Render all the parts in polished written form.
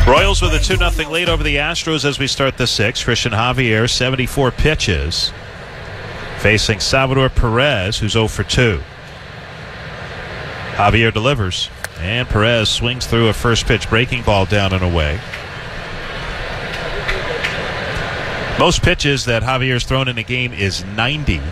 Royals with a 2-0 lead over the Astros as we start the sixth. Christian Javier, 74 pitches, facing Salvador Perez, who's 0 for 2. Javier delivers, and Perez swings through a first pitch breaking ball down and away. Most pitches that Javier's thrown in a game is 90.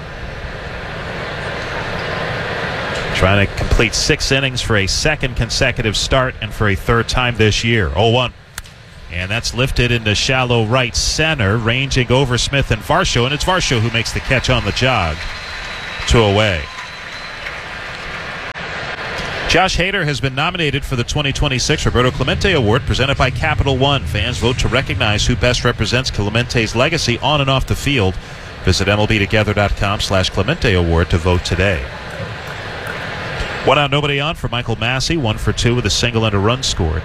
Trying to complete 6 innings for a second consecutive start and for a third time this year. 0-1. And that's lifted into shallow right center, ranging over Smith and Varsho. And it's Varsho who makes the catch on the jog. 2 away. Josh Hader has been nominated for the 2026 Roberto Clemente Award presented by Capital One. Fans vote to recognize who best represents Clemente's legacy on and off the field. Visit MLBtogether.com/Clemente Award to vote today. 1 out, nobody on for Michael Massey. 1 for 2 with a single and a run scored.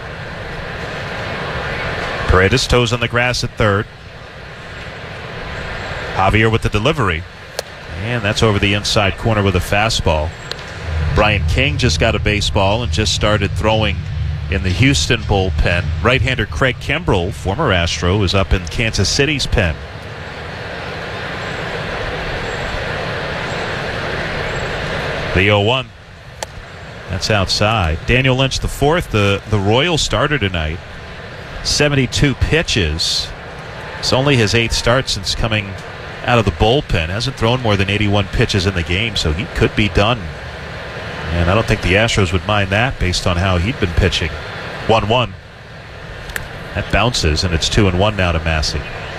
Paredes toes on the grass at third. Javier with the delivery. And that's over the inside corner with a fastball. Brian King just got a baseball and just started throwing in the Houston bullpen. Right-hander Craig Kimbrell, former Astro, is up in Kansas City's pen. The 0-1. That's outside. Daniel Lynch the fourth, the Royal starter tonight. 72 pitches. It's only his 8th start since coming out of the bullpen. Hasn't thrown more than 81 pitches in the game, so he could be done. And I don't think the Astros would mind that based on how he'd been pitching. 1-1. That bounces, and it's 2-1 now to Massey.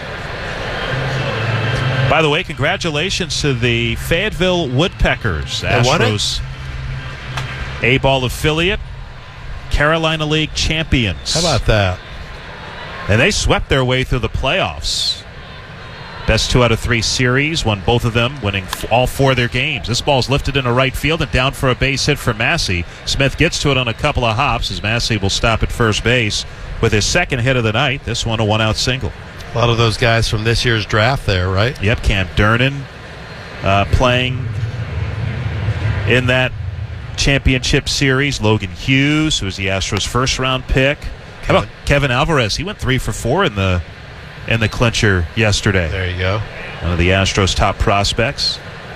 By the way, congratulations to the Fayetteville Woodpeckers. Astros A-ball affiliate, Carolina League champions. How about that? And they swept their way through the playoffs. Best 2 out of 3 series, won both of them, winning all 4 of their games. This ball's lifted into right field and down for a base hit for Massey. Smith gets to it on a couple of hops as Massey will stop at first base with his second hit of the night. This one a 1-out single. A lot of those guys from this year's draft there, right? Yep, Cam Durnan playing in that championship series. Logan Hughes, who was the Astros' first-round pick. How about Kevin Alvarez? He went 3 for 4 in the clincher yesterday. There you go. One of the Astros' top prospects.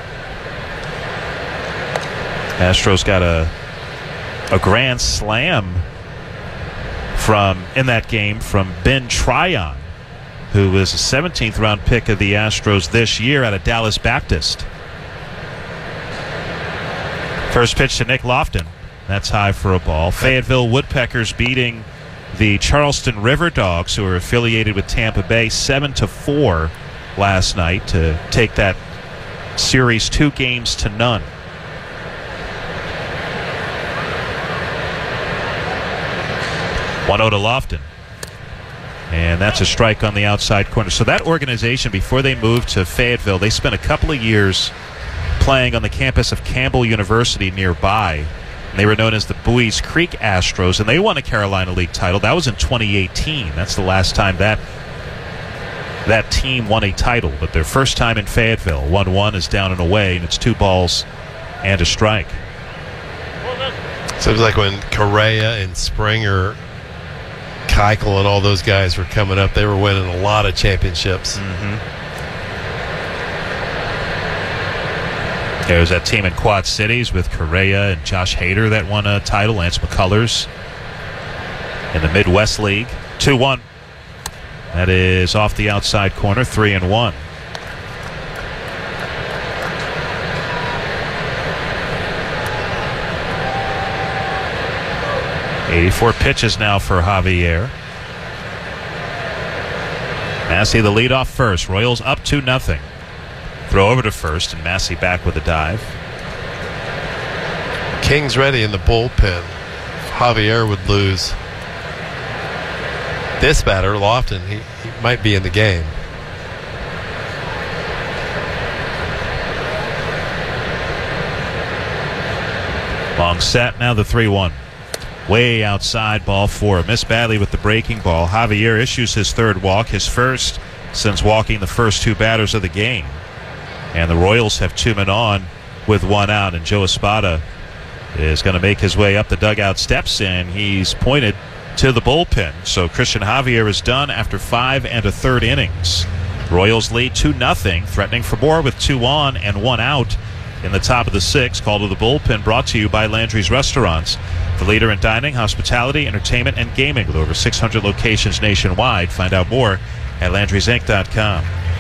Astros got a grand slam in that game from Ben Tryon, who was a 17th round pick of the Astros this year out of Dallas Baptist. First pitch to Nick Lofton. That's high for a ball. Fayetteville Woodpeckers beating the Charleston River Dogs, who are affiliated with Tampa Bay, 7-4 last night to take that series 2 games to none. One-0 to Lofton. And that's a strike on the outside corner. So that organization, before they moved to Fayetteville, they spent a couple of years playing on the campus of Campbell University nearby. And they were known as the Buies Creek Astros, and they won a Carolina League title. That was in 2018. That's the last time that team won a title. But their first time in Fayetteville. 1-1 is down and away, and it's 2 balls and a strike. Seems like when Correa and Springer, Keuchel, and all those guys were coming up, they were winning a lot of championships. Mm-hmm. There's that team in Quad Cities with Correa and Josh Hader that won a title. Lance McCullers in the Midwest League. 2-1. That is off the outside corner. 3-1. '84 pitches now for Javier. Massey the leadoff first. Royals up 2-0. Throw over to first, and Massey back with a dive. King's ready in the bullpen. Javier would lose this batter, Lofton. He might be in the game. Long set, now the 3-1. Way outside, ball 4. Missed badly with the breaking ball. Javier issues his third walk, his first since walking the first 2 batters of the game. And the Royals have 2 men on with 1 out, and Joe Espada is going to make his way up the dugout steps, and he's pointed to the bullpen. So Christian Javier is done after 5 1/3 innings. Royals lead 2-0, threatening for more with 2 on and 1 out in the top of the 6th. Call to the bullpen brought to you by Landry's Restaurants, the leader in dining, hospitality, entertainment, and gaming with over 600 locations nationwide. Find out more at Landry'sInc.com.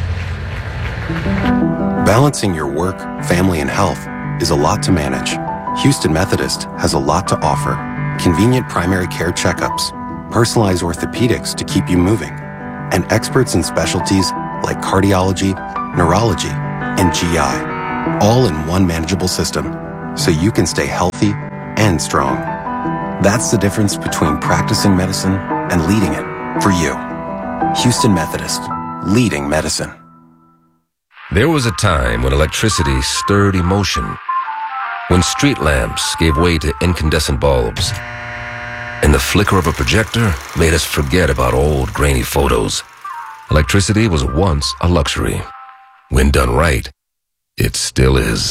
Balancing your work, family, and health is a lot to manage. Houston Methodist has a lot to offer. Convenient primary care checkups, personalized orthopedics to keep you moving, and experts in specialties like cardiology, neurology, and GI, all in one manageable system, so you can stay healthy and strong. That's the difference between practicing medicine and leading it for you. Houston Methodist, leading medicine. There was a time when electricity stirred emotion, when street lamps gave way to incandescent bulbs, and the flicker of a projector made us forget about old grainy photos. Electricity was once a luxury. When done right, it still is.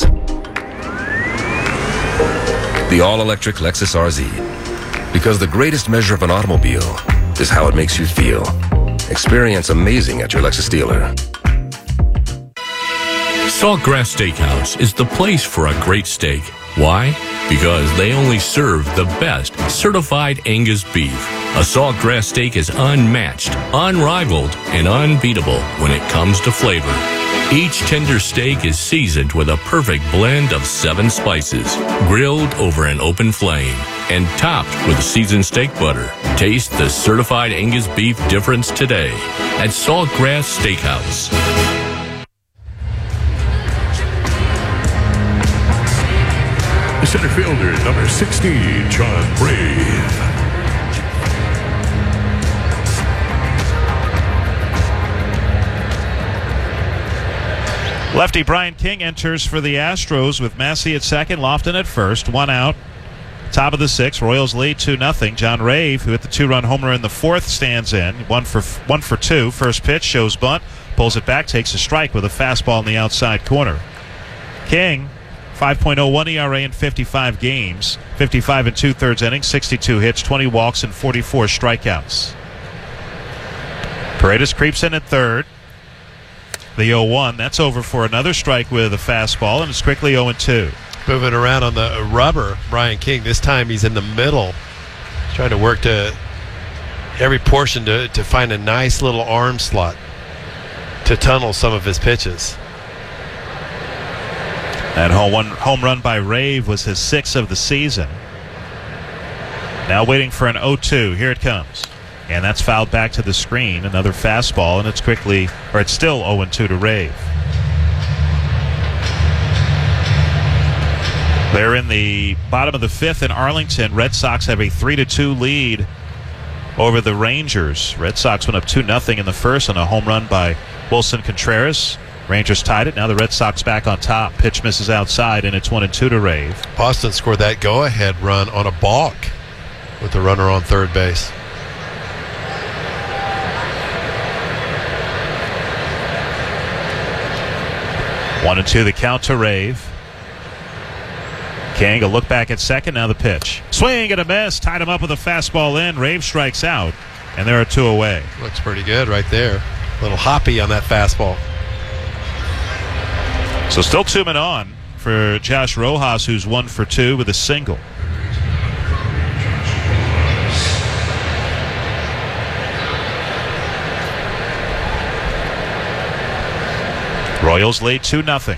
The all-electric Lexus RZ. Because the greatest measure of an automobile is how it makes you feel. Experience amazing at your Lexus dealer. Saltgrass Steakhouse is the place for a great steak. Why? Because they only serve the best certified Angus beef. A Saltgrass steak is unmatched, unrivaled, and unbeatable when it comes to flavor. Each tender steak is seasoned with a perfect blend of 7 spices, grilled over an open flame, and topped with seasoned steak butter. Taste the certified Angus beef difference today at Saltgrass Steakhouse. Center fielder, number 16, John Brave. Lefty Brian King enters for the Astros with Massey at second, Lofton at first, 1 out. Top of the 6th, Royals lead 2-0. John Rave, who hit the 2-run homer in the 4th, stands in. 1 for 2. First pitch shows bunt, pulls it back, takes a strike with a fastball in the outside corner. King, 5.01 ERA in 55 games, 55 2/3 innings, 62 hits, 20 walks, and 44 strikeouts. Paredes creeps in at third. The 0-1, that's over for another strike with a fastball, and it's quickly 0-2. Moving around on the rubber, Brian King. This time he's in the middle, trying to work to every portion to find a nice little arm slot to tunnel some of his pitches. That home run by Rave was his 6th of the season. Now waiting for an 0-2. Here it comes. And that's fouled back to the screen. Another fastball, and it's still 0-2 to Rave. They're in the bottom of the 5th in Arlington. Red Sox have a 3-2 lead over the Rangers. Red Sox went up 2-0 in the first on a home run by Wilson Contreras. Rangers tied it. Now the Red Sox back on top. Pitch misses outside, and it's 1-2 to Rave. Boston scored that go-ahead run on a balk with the runner on third base. One and 2 the count to Rave. King, a look back at second. Now the pitch. Swing and a miss. Tied him up with a fastball in. Rave strikes out, and there are 2 away. Looks pretty good right there. A little hoppy on that fastball. So still 2 men on for Josh Rojas, who's 1 for 2 with a single. Royals lead 2-0.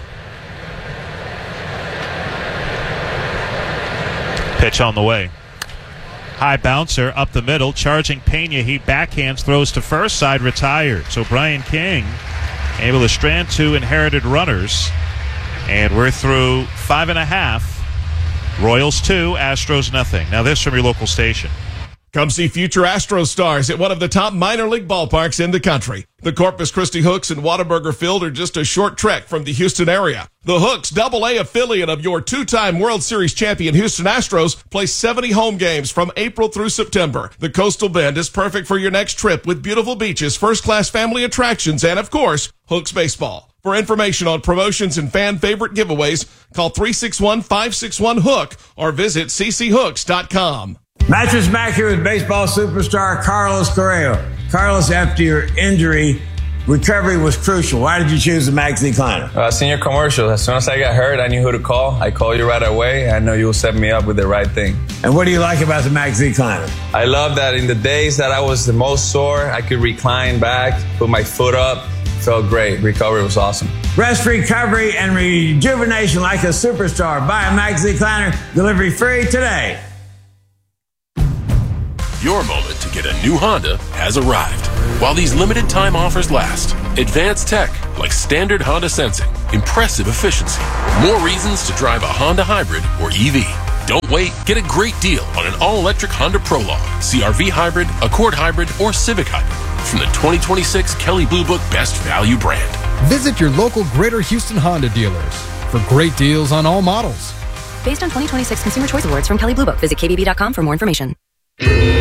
Pitch on the way. High bouncer up the middle, charging Pena. He backhands, throws to first, side retired. So Brian King able to strand 2 inherited runners. And we're through 5.5. Royals 2, Astros nothing. Now this from your local station. Come see future Astros stars at one of the top minor league ballparks in the country. The Corpus Christi Hooks and Whataburger Field are just a short trek from the Houston area. The Hooks, AA affiliate of your 2-time World Series champion Houston Astros, play 70 home games from April through September. The Coastal Bend is perfect for your next trip with beautiful beaches, first-class family attractions, and, of course, Hooks baseball. For information on promotions and fan favorite giveaways, call 361-561-HOOK or visit cchooks.com. Mattress Mac here with baseball superstar Carlos Correa. Carlos, after your injury, recovery was crucial. Why did you choose the Max Decliner? I seen your commercial. As soon as I got hurt, I knew who to call. I called you right away. I know you will set me up with the right thing. And what do you like about the Max Decliner? I love that in the days that I was the most sore, I could recline back, put my foot up. Felt great. Recovery was awesome. Rest, recovery, and rejuvenation like a superstar. Buy a Max Decliner. Delivery free today. Your moment to get a new Honda has arrived. While these limited time offers last, advanced tech like standard Honda sensing, impressive efficiency, more reasons to drive a Honda hybrid or EV. Don't wait. Get a great deal on an all-electric Honda Prologue, CR-V Hybrid, Accord Hybrid, or Civic Hybrid from the 2026 Kelley Blue Book Best Value brand. Visit your local Greater Houston Honda dealers for great deals on all models. Based on 2026 Consumer Choice Awards from Kelley Blue Book. Visit KBB.com for more information.